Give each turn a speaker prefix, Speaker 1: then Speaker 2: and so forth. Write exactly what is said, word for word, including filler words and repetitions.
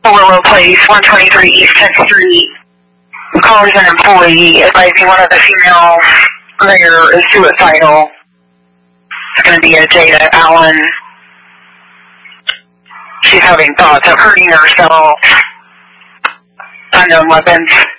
Speaker 1: Willow Place, one twenty-three East tenth Street. Calls an employee advising one of the females there is suicidal. It's going to be a Jada Allen. She's having thoughts of hurting herself. Unknown weapons.